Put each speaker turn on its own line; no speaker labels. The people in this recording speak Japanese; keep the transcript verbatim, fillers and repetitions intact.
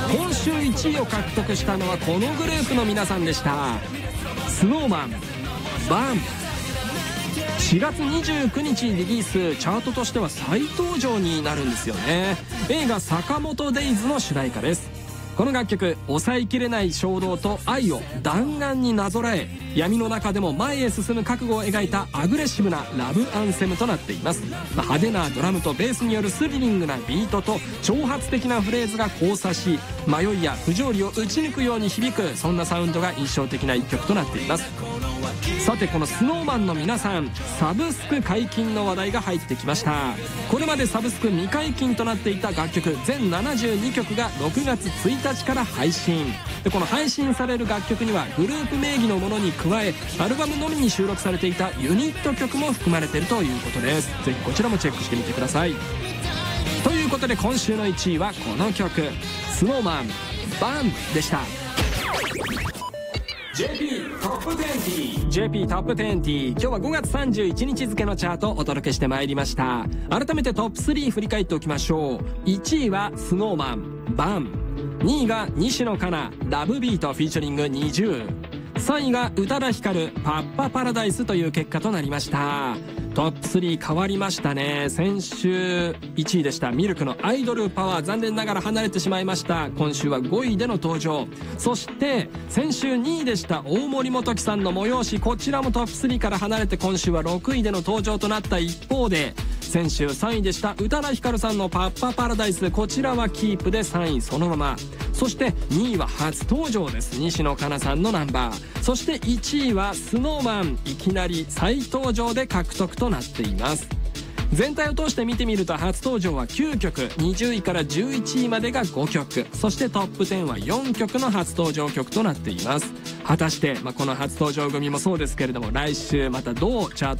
今週いちいを獲得したのはこのグループの皆さんでした。スノーマン、バン。しがつにじゅうくにちリリース、チャートとしては再登場になるんですよね。映画坂本デイズの主題歌です。この楽曲、抑えきれない衝動と愛を弾丸になぞらえ、闇の中でも前へ進む覚悟を描いたアグレッシブなラブアンセムとなっています。派手なドラムとベースによるスリリングなビートと挑発的なフレーズが交差し、迷いや不条理を打ち抜くように響く、そんなサウンドが印象的な一曲となっています。さて、この スノーマン の皆さん、サブスク解禁の話題が入ってきました。これまでサブスク未解禁となっていた楽曲全ななじゅうにきょくがろくがつついたちから配信で、この配信される楽曲にはグループ名義のものに加え、アルバムのみに収録されていたユニット曲も含まれているということです。ぜひこちらもチェックしてみてください。ということで今週のいちいはこの曲、スノーマン、バンでした。ジェーピー トップにじゅう ジェーピー トップにじゅう、今日はごがつさんじゅういちにち付のチャートをお届けしてまいりました。改めてトップスリー振り返っておきましょう。いちいはスノーマン、バン。にいが西野カナ、ラブビートフィーチャリングにじゅう。さんいが宇多田ヒカル、パッパパラダイスという結果となりました。トップスリー変わりましたね。先週いちいでしたミルクのアイドルパワー、残念ながら離れてしまいました。今週はごいでの登場。そして先週にいでした大森元樹さんの催し、こちらもトップスリーから離れて今週はろくいでの登場となった一方で、先週さんいでした宇多田ヒカルさんのパッパパラダイス、こちらはキープでさんいそのまま。そしてにいは初登場です、西野カナさんのナンバー。そしていちいはスノーマン、いきなり再登場で獲得となっています。全体を通して見てみると初登場はきゅうきょく、にじゅういからじゅういちいまでがごきょく、そしてトップじゅうはよんきょくの初登場曲となっています。果たして、まあ、この初登場組もそうですけれども、来週またどうチャート